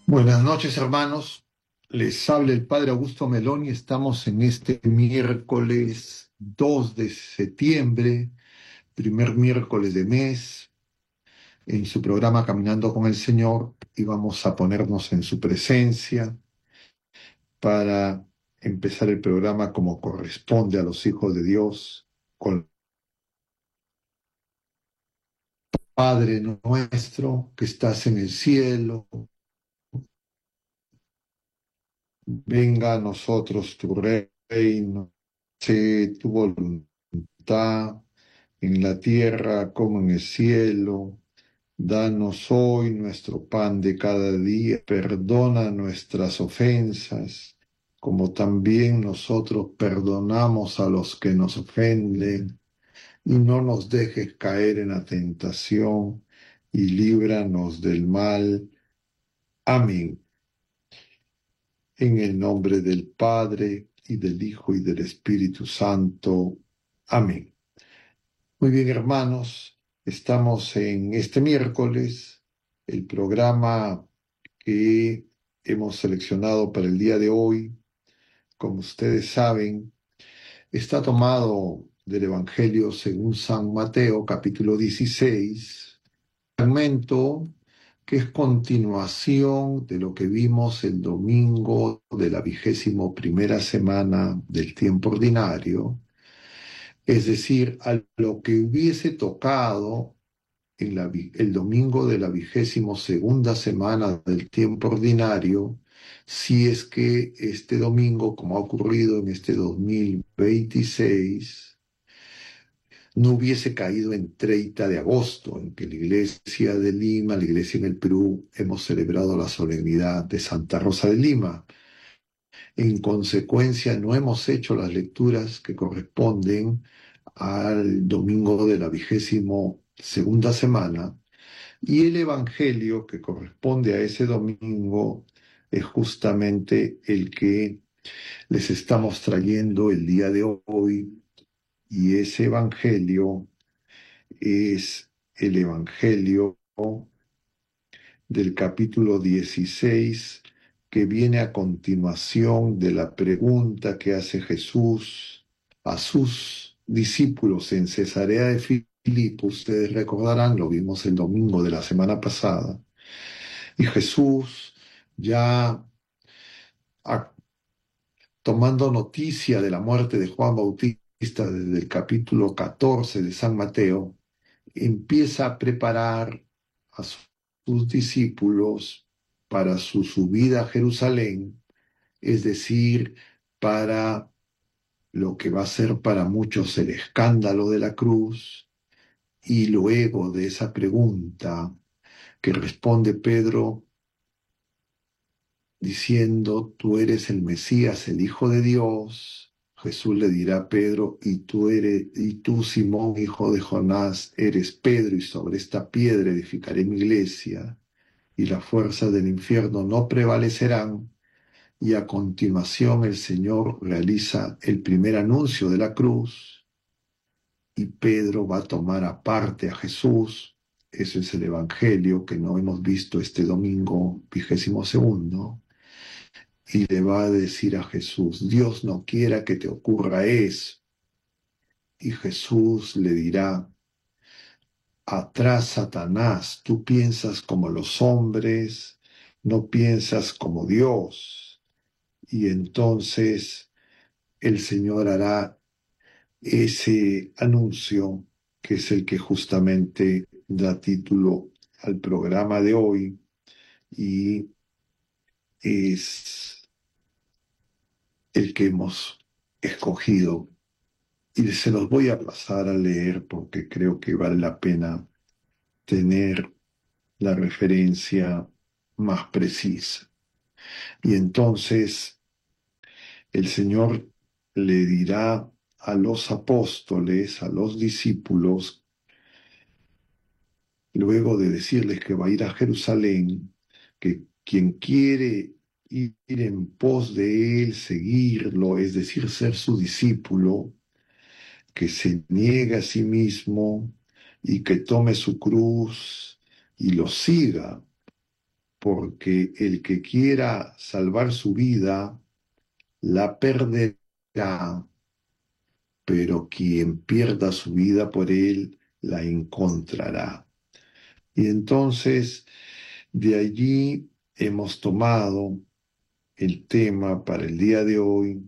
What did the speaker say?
Buenas noches, hermanos. Les habla el Padre Augusto Melón y estamos en este miércoles 2 de septiembre, primer miércoles de mes, en su programa Caminando con el Señor, y vamos a ponernos en su presencia para empezar el programa como corresponde a los hijos de Dios, con Padre nuestro que estás en el cielo, venga a nosotros tu reino, sé tu voluntad en la tierra como en el cielo. Danos hoy nuestro pan de cada día. Perdona nuestras ofensas, como también nosotros perdonamos a los que nos ofenden. Y no nos dejes caer en la tentación, y líbranos del mal. Amén. En el nombre del Padre, y del Hijo, y del Espíritu Santo. Amén. Muy bien, hermanos, estamos en este miércoles. El programa que hemos seleccionado para el día de hoy, como ustedes saben, está tomado del Evangelio según San Mateo, capítulo 16, fragmento que es continuación de lo que vimos el domingo de la 21ª semana del tiempo ordinario, es decir, a lo que hubiese tocado el domingo de la 22ª semana del tiempo ordinario, si es que este domingo, como ha ocurrido en este 2026, no hubiese caído en 30 de agosto, en que la iglesia de Lima, la iglesia en el Perú, hemos celebrado la solemnidad de Santa Rosa de Lima. En consecuencia, no hemos hecho las lecturas que corresponden al domingo de la 22ª semana, y el evangelio que corresponde a ese domingo es justamente el que les estamos trayendo el día de hoy, y ese evangelio es el evangelio del capítulo 16, que viene a continuación de la pregunta que hace Jesús a sus discípulos en Cesarea de Filipo. Ustedes recordarán, lo vimos el domingo de la semana pasada, y Jesús, ya a- tomando noticia de la muerte de Juan Bautista desde el capítulo 14 de San Mateo, empieza a preparar a sus discípulos para su subida a Jerusalén, es decir, para lo que va a ser para muchos el escándalo de la cruz. Y luego de esa pregunta que responde Pedro diciendo: tú eres el Mesías, el Hijo de Dios, Jesús le dirá a Pedro: y tú, Simón, hijo de Jonás, eres Pedro, y sobre esta piedra edificaré mi iglesia, y las fuerzas del infierno no prevalecerán. Y a continuación el Señor realiza el primer anuncio de la cruz, y Pedro va a tomar aparte a Jesús. Ese es el Evangelio que no hemos visto este domingo 22º, y le va a decir a Jesús: Dios no quiera que te ocurra eso. Y Jesús le dirá: atrás, Satanás, tú piensas como los hombres, no piensas como Dios. Y entonces el Señor hará ese anuncio, que es el que justamente da título al programa de hoy, y es el que hemos escogido. Y se los voy a pasar a leer porque creo que vale la pena tener la referencia más precisa. Y entonces el Señor le dirá a los apóstoles, a los discípulos, luego de decirles que va a ir a Jerusalén, que quien quiere ir en pos de él, seguirlo, es decir, ser su discípulo, que se niegue a sí mismo y que tome su cruz y lo siga. porque el que quiera salvar su vida la perderá, pero quien pierda su vida por él la encontrará. Y entonces de allí hemos tomado el tema para el día de hoy